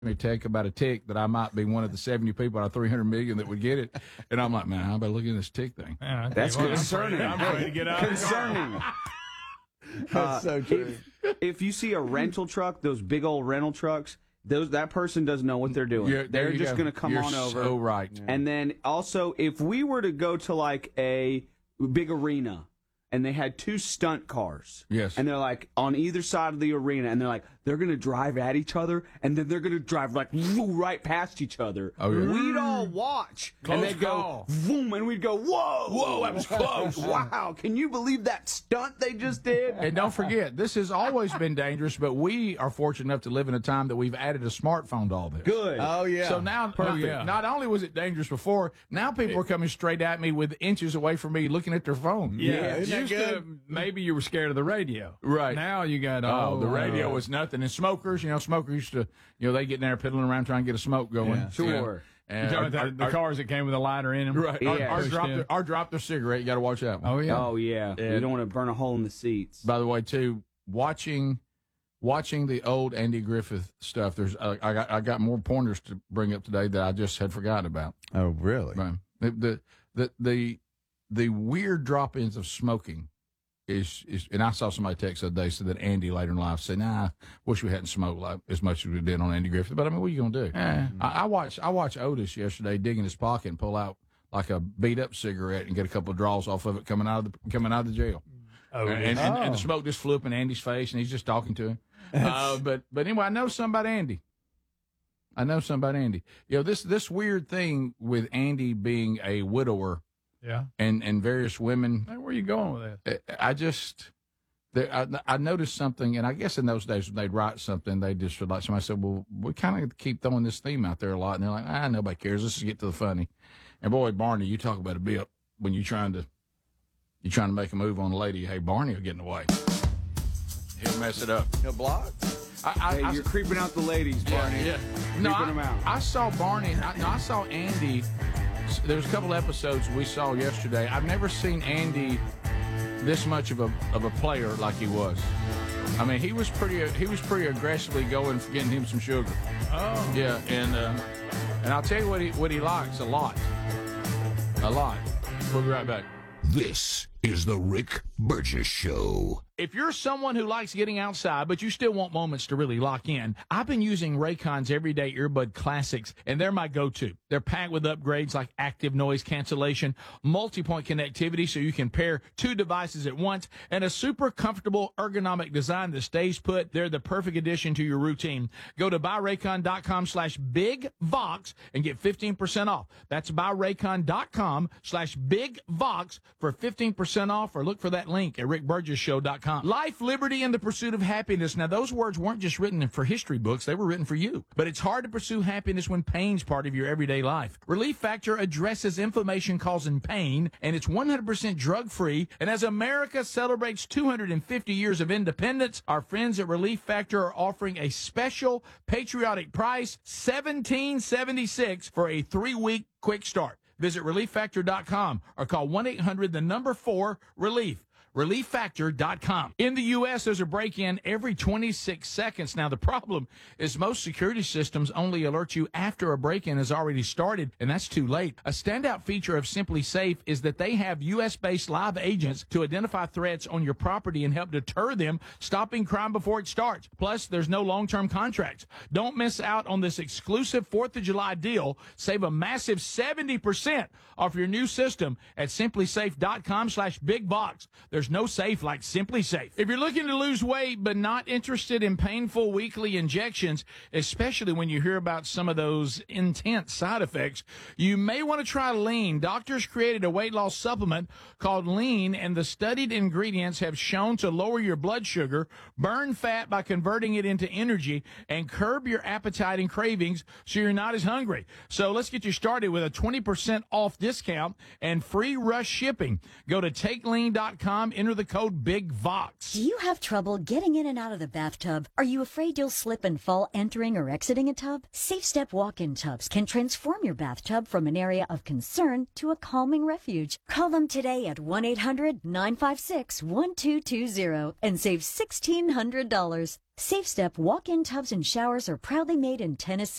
me take about a tick that I might be one of the 70 people out of 300 million that would get it. And I'm like, man, I better look at this tick thing. Man, That's concerning. I'm ready to get out. Concerning. That's so true. If you see a rental truck, those big old rental trucks, that person doesn't know what they're doing. They're just going to come You're on over. so right. And then also, if we were to go to like a big arena and they had two stunt cars, yes, and they're like on either side of the arena, and they're going to drive at each other, and then they're going to drive like right past each other. Oh, yeah. We'd all watch, and they'd go boom, and we'd go, whoa, that was close. Wow, can you believe that stunt they just did? And don't forget, this has always been dangerous, but we are fortunate enough to live in a time that we've added a smartphone to all this. Good. Oh, yeah. So now, not only was it dangerous before, now people are coming straight at me with inches away from me looking at their phone. Yeah, Isn't that used good? to, maybe you were scared of the radio. Right. Now you got the radio was nothing. And smokers, smokers used to, they get in there piddling around trying to get a smoke going. Yeah. Sure. And You're talking about the cars that came with a lighter in them. Right. Yeah. Or drop their cigarette. You got to watch that one. Oh yeah. Oh, yeah. You don't want to burn a hole in the seats. By the way, too, watching the old Andy Griffith stuff, there's I got more pointers to bring up today that I just had forgotten about. Oh, really? Right. The weird drop-ins of smoking is, and I saw somebody text the other day said that Andy later in life said, "Nah, wish we hadn't smoked like as much as we did on Andy Griffith." But I mean, what are you gonna do? I watched Otis yesterday dig in his pocket and pull out like a beat-up cigarette and get a couple of draws off of it coming out of the jail. And the smoke just flew up in Andy's face, and he's just talking to him. But anyway, I know somebody Andy. This weird thing with Andy being a widower. Yeah. And various women. Hey, where are you going with that? I noticed something, and I guess in those days when they'd write something, they just would like somebody said, well, we kind of keep throwing this theme out there a lot. And they're like, nobody cares. Let's just get to the funny. And boy, Barney, you talk about a bit when you're trying to make a move on a lady. Hey, Barney will get in the way. He'll mess it up. No block? You're creeping out the ladies, Barney. Yeah. Creeping them out. I saw Barney. I saw Andy. There's a couple episodes we saw yesterday. I've never seen Andy this much of a player like he was. I mean, he was pretty aggressively going for getting him some sugar. Oh. Yeah, and I'll tell you what he likes a lot. We'll be right back. This is the Rick Burgess Show. If you're someone who likes getting outside, but you still want moments to really lock in, I've been using Raycon's Everyday Earbud Classics, and they're my go-to. They're packed with upgrades like active noise cancellation, multi-point connectivity so you can pair two devices at once, and a super comfortable ergonomic design that stays put. They're the perfect addition to your routine. Go to buyraycon.com/bigvox and get 15% off. That's buyraycon.com/bigvox for 15% off, or look for that link at rickburgesshow.com. Life, liberty, and the pursuit of happiness. Now, those words weren't just written for history books. They were written for you. But it's hard to pursue happiness when pain's part of your everyday life. Relief Factor addresses inflammation-causing pain, and it's 100% drug-free. And as America celebrates 250 years of independence, our friends at Relief Factor are offering a special patriotic price, $17.76 for a 3-week quick start. Visit ReliefFactor.com or call 1-800-4-RELIEF. ReliefFactor.com. In the U.S., there's a break-in every 26 seconds. Now, the problem is most security systems only alert you after a break-in has already started, and that's too late. A standout feature of Simply Safe is that they have U.S.-based live agents to identify threats on your property and help deter them, stopping crime before it starts. Plus, there's no long-term contracts. Don't miss out on this exclusive 4th of July deal. Save a massive 70% off your new system at simplysafe.com/bigbox. There's no safe like Simply Safe. If you're looking to lose weight but not interested in painful weekly injections, especially when you hear about some of those intense side effects, you may want to try Lean. Doctors created a weight loss supplement called Lean, and the studied ingredients have shown to lower your blood sugar, burn fat by converting it into energy, and curb your appetite and cravings so you're not as hungry. So let's get you started with a 20% off discount and free rush shipping. Go to TakeLean.com SafeStep.com. Enter the code BIGVOX. Do you have trouble getting in and out of the bathtub? Are you afraid you'll slip and fall entering or exiting a tub? SafeStep walk-in tubs can transform your bathtub from an area of concern to a calming refuge. Call them today at 1-800-956-1220 and save $1,600. SafeStep walk-in tubs and showers are proudly made in Tennessee.